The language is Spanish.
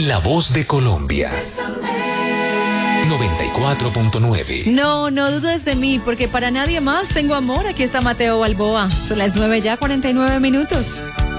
La voz de Colombia. 94.9. No dudes de mí, porque para nadie más tengo amor. Aquí está Mateo Balboa. Son las 9:49.